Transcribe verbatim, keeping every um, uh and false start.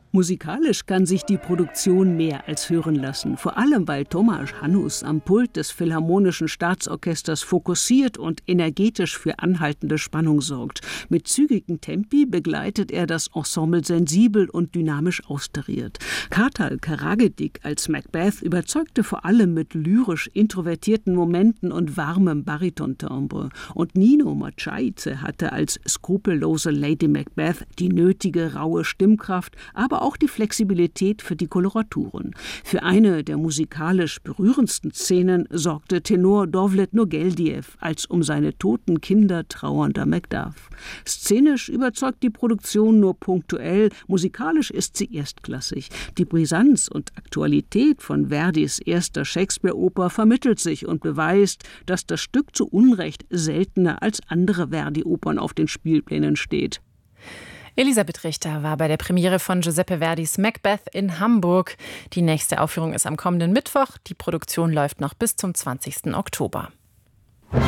Musikalisch kann sich die Produktion mehr als hören lassen, vor allem weil Tomáš Hanus am Pult des Philharmonischen Staatsorchesters fokussiert und energetisch für anhaltende Spannung sorgt. Mit zügigen Tempi begleitet er das Ensemble sensibel und dynamisch austariert. Kartal Karagedik als Macbeth überzeugte vor allem mit lyrisch introvertierten Momenten und warmem Baritontimbre. Und Nino Machaidze hatte als skrupellose Lady Macbeth die nötige raue Stimmkraft, aber auch die Flexibilität für die Koloraturen. Für eine der musikalisch berührendsten Szenen sorgte Tenor Dovlet Nogeldiev als um seine toten Kinder trauernder Macduff. Szenisch überzeugt die Produktion nur punktuell, musikalisch ist sie erstklassig. Die Brisanz und Aktualität von Verdis erster Shakespeare-Oper vermittelt sich und beweist, dass das Stück zu Unrecht seltener als andere Verdi-Opern auf den Spielplänen steht. Elisabeth Richter war bei der Premiere von Giuseppe Verdis Macbeth in Hamburg. Die nächste Aufführung ist am kommenden Mittwoch. Die Produktion läuft noch bis zum zwanzigsten Oktober.